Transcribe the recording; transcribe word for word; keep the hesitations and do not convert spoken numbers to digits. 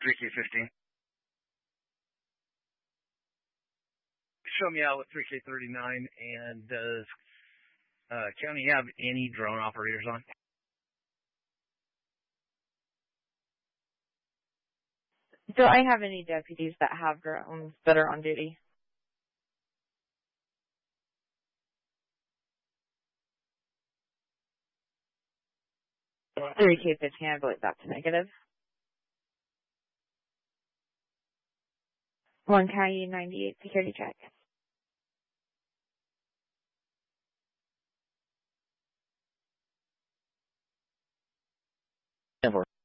three K fifteen. Show me out with three K thirty-nine, and does uh, county have any drone operators on? Do I have any deputies that have drones that are on duty? three K fifteen, I believe that's negative. one County ninety-eight security check. ten four.